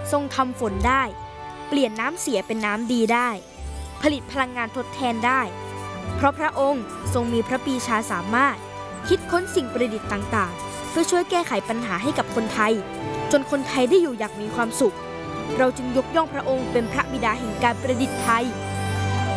ทรงทำฝนได้เปลี่ยนน้ำเสียเป็นน้ำดีได้ผลิตพลังงานทดแทนได้เพราะพระองค์ทรงมีพระปรีชาสามารถคิดค้นสิ่งประดิษฐ์ต่างๆเพื่อช่วยแก้ไขปัญหาให้กับคนไทยจนคนไทยได้อยู่อย่างมีความสุขเราจึงยกย่องพระองค์เป็นพระบิดาแห่งการประดิษฐ์ไทย